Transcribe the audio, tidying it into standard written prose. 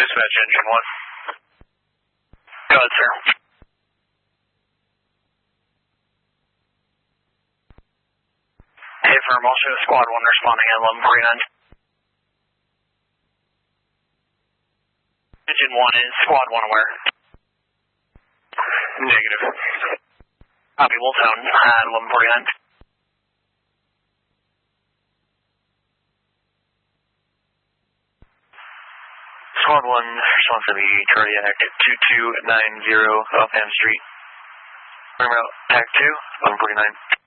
Dispatch engine 1. Go ahead, sir. Hey, firm, I'll show squad 1 responding at 1149. Engine 1 is squad 1 aware. Negative. Copy, we'll tone at 1149. Squad 1 responds to the cardiac 2290 Elkham Street. Route TAC 2, 1149.